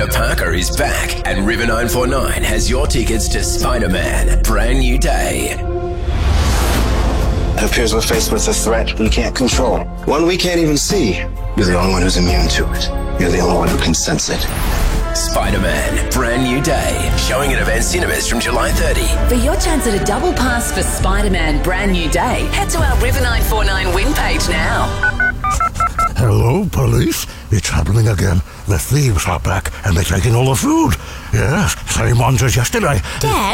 Peter Parker is back, and River 949 has your tickets to Spider-Man Brand New Day. It appears we're faced with a threat we can't control. One we can't even see. You're the only one who's immune to it. You're the only one who can sense it. Spider-Man Brand New Day, showing at Event Cinemas from July 30. For your chance at a double pass for Spider-Man Brand New Day, head to our River 949 win page now. Hello, police. It's happening again. The thieves are back and they're taking all the food. Yes, same ones as yesterday. Dad?